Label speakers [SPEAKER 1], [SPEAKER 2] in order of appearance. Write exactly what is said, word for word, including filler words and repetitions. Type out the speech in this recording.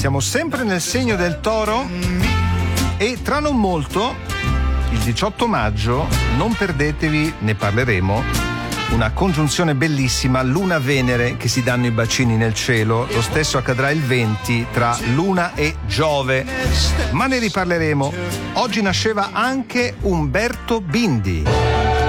[SPEAKER 1] siamo sempre nel segno del Toro e tra non molto, il diciotto maggio, non perdetevi, ne parleremo, una congiunzione bellissima, Luna-Venere, che si danno i bacini nel cielo. Lo stesso accadrà il venti tra Luna e Giove, ma ne riparleremo. Oggi nasceva anche Umberto Bindi.